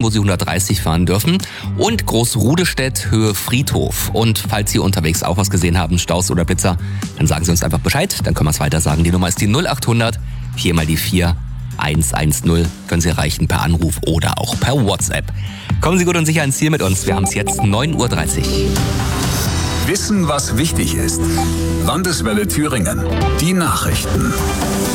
wo Sie 130 fahren dürfen. Und Großrudestedt, Höhe Friedhof. Und falls Sie unterwegs auch was gesehen haben, Staus oder Blitzer, dann sagen Sie uns einfach Bescheid, dann können wir es weiter sagen. Die Nummer ist die 0800 4 mal die 4 110. Können Sie erreichen per Anruf oder auch per WhatsApp. Kommen Sie gut und sicher ins Ziel mit uns. Wir haben es jetzt 9.30 Uhr. Wissen, was wichtig ist. Landeswelle Thüringen. Die Nachrichten.